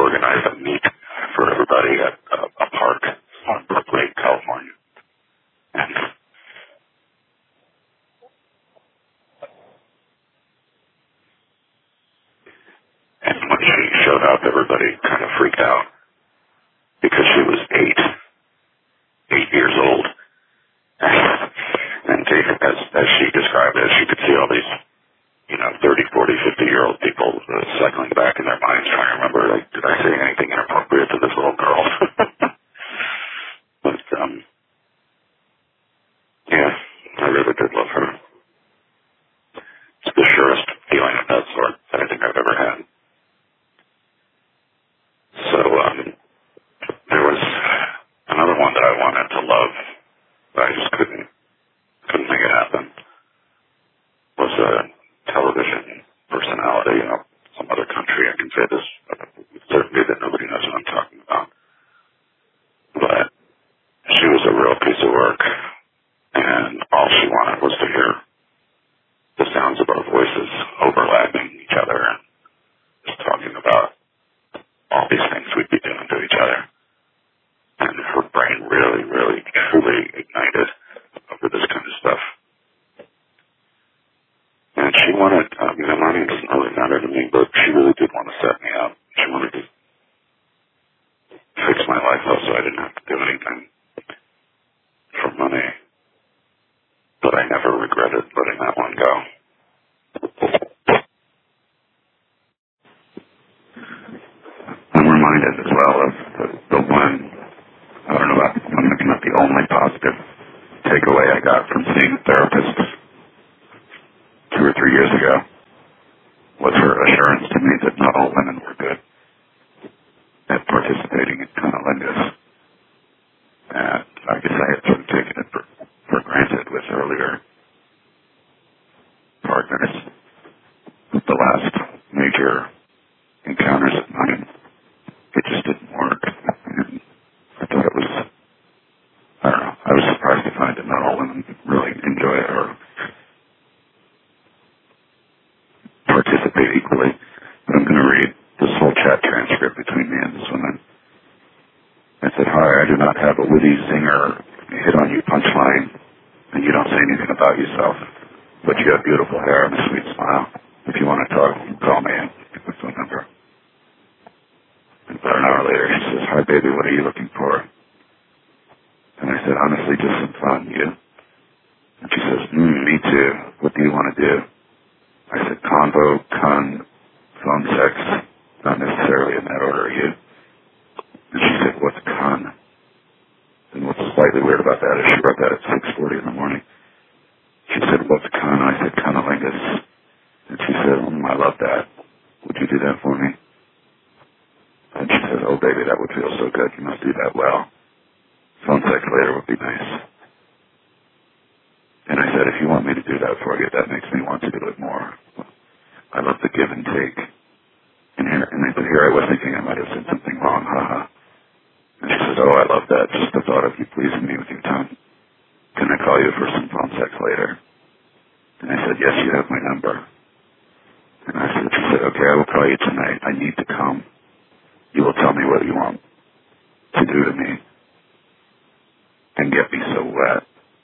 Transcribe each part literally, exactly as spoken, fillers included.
organize a meet for everybody at uh, a park on Brook Lake, California. And And when she showed up, everybody kind of freaked out because she was eight, eight years old. And they, as, as she described it, she could see all these, you know, thirty, forty, fifty-year-old people uh, cycling back in their minds trying to remember, like, did I say anything inappropriate to this little girl? But, um, yeah, I really did love her. It's the surest feeling of that sort that I think I've ever had. So, um, there was another one that I wanted to love, but I just couldn't, couldn't make it happen, was a television personality, you know, some other country. I can say this with certainty that nobody knows what I'm talking about. But she was a real piece of work, and all she wanted was to hear the sounds of our voices overlapping each other and just talking about all these things we'd be doing to each other. And her brain really, really, truly ignited over this kind of stuff. And she wanted, I mean, the money doesn't really matter to me, but she really did want to set me up. She wanted to fix my life up so I didn't have to do anything for money. But I never regretted letting that one go. I'm reminded as well of the, the one, I don't know, maybe not the only positive takeaway I got from seeing a therapist two or three years ago was her assurance to me that not all women were good at participating in cunnilingus. And I guess I had sort of taken it for, for granted with earlier partners. The last major encounters of mine, it just didn't work. And I thought it was, I don't know, I was surprised to find that not all women really enjoy it or participate equally. But I'm going to read this whole chat transcript between me and this woman. I said, hi, I do not have a witty zinger, hit on you punchline, and you don't say anything about yourself, but you have beautiful hair and a sweet smile. If you want to talk, call me and get my phone number. And about an hour later, she says, hi, baby, what are you looking for? And I said, honestly, just some fun, you? And she says, mm, me too. What do you want to do? I said, convo, con, phone sex, not necessarily in that order, you? And she said, what's con? And what's slightly weird about that is she wrote that at six forty in the morning. She said, what's con? I said, cunnilingus. And she said, mm, I love that. Would you do that for me? And she said, oh, baby, that would feel so good. You must do that well. Phone sex later would be nice. And I said, if you want me to do that for you, that makes me want to do it more. I love the give and take. And here, and I said, here I was thinking I might have said something wrong, haha. And she says, oh, I love that. Just the thought of you pleasing me with your tongue. Can I call you for some phone sex later? And I said, yes, you have my number. And I said, she said, okay, I will call you tonight. I need to come. You will tell me what you want to do to me and get me so wet.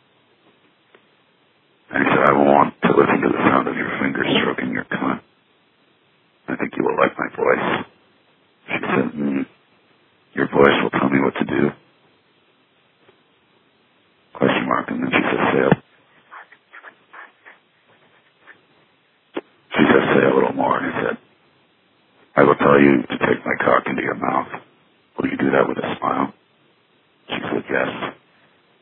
And he said, I will want to listen to the sound of your fingers stroking your cunt. I think you will like my voice. She said, mm, your voice will tell me what to do. Question mark, and then she says, say a, she says, say a little more. And I said, I will tell you to take my cock into your mouth. Will you do that with a